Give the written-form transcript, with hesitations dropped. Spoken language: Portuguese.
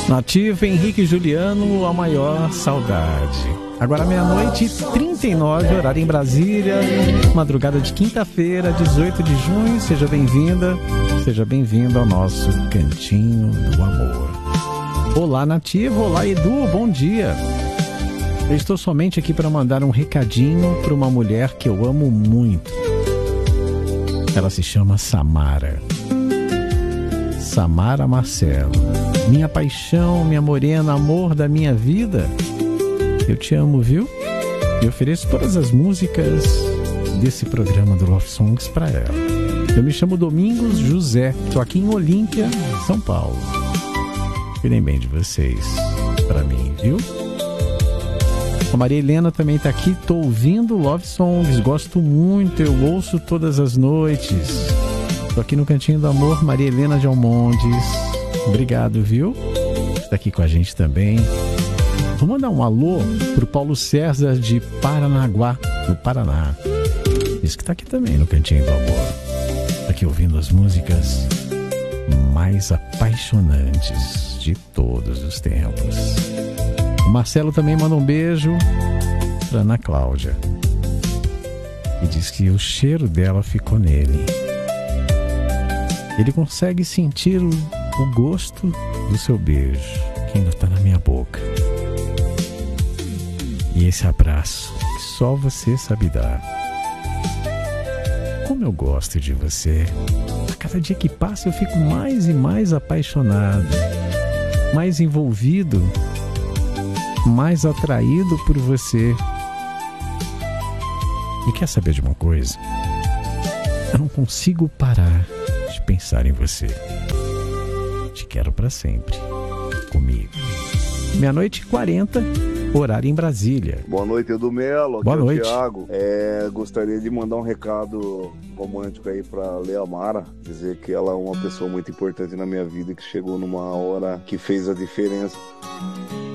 Nativa, Henrique e Juliano, a maior saudade. Agora 00:39, horário em Brasília, madrugada de quinta-feira, 18 de junho. Seja bem-vinda, seja bem-vindo ao nosso Cantinho do Amor. Olá, Nativa, olá, Edu, bom dia. Eu estou somente aqui para mandar um recadinho para uma mulher que eu amo muito. Ela se chama Samara. Samara Marcelo. Minha paixão, minha morena, amor da minha vida. Eu te amo, viu? E ofereço todas as músicas desse programa do Love Songs para ela. Eu me chamo Domingos José. Estou aqui em Olímpia, São Paulo. Cuidem bem de vocês para mim, viu? A Maria Helena também está aqui. Estou ouvindo Love Songs. Gosto muito, eu ouço todas as noites. Estou aqui no Cantinho do Amor, Maria Helena de Almondes. Obrigado, viu? Está aqui com a gente também. Vou mandar um alô pro Paulo César de Paranaguá, no Paraná. Diz que está aqui também no Cantinho do Amor. Está aqui ouvindo as músicas mais apaixonantes de todos os tempos. O Marcelo também manda um beijo para Ana Cláudia. E diz que o cheiro dela ficou nele. Ele consegue sentir o gosto do seu beijo, que ainda está na minha boca. E esse abraço que só você sabe dar. Como eu gosto de você. A cada dia que passa eu fico mais e mais apaixonado, mais envolvido, mais atraído por você. E quer saber de uma coisa? Eu não consigo parar de pensar em você. Te quero pra sempre comigo. 00:40, horário em Brasília. Boa noite, Edu Melo. Aqui Boa noite. É o Thiago. Gostaria de mandar um recado romântico aí pra Lea Mara, dizer que ela é uma pessoa muito importante na minha vida e que chegou numa hora que fez a diferença.